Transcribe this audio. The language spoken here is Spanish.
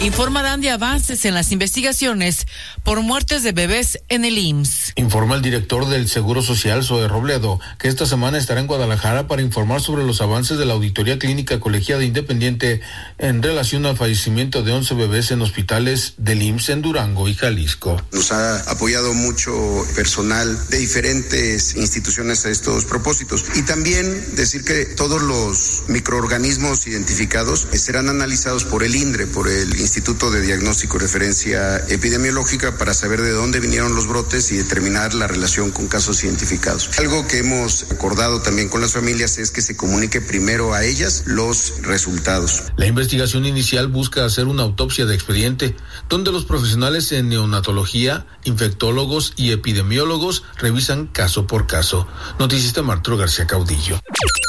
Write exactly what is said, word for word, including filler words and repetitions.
Informarán de avances en las investigaciones por muertes de bebés en el I M S S. Informa el director del Seguro Social, Zoe Robledo, que esta semana estará en Guadalajara para informar sobre los avances de la auditoría clínica colegiada independiente en relación al fallecimiento de once bebés en hospitales del I M S S en Durango y Jalisco. Nos ha apoyado mucho personal de diferentes instituciones a estos propósitos. Y también decir que todos los microorganismos identificados serán analizados por el INDRE, por el Instituto de Diagnóstico y Referencia Epidemiológica, para saber de dónde vinieron los brotes y determinar la relación con casos identificados. Algo que hemos acordado también con las familias es que se comunique primero a ellas los resultados. La investigación inicial busca hacer una autopsia de expediente, donde los profesionales en neonatología, infectólogos y epidemiólogos revisan caso por caso. Noticias de Arturo García Caudillo.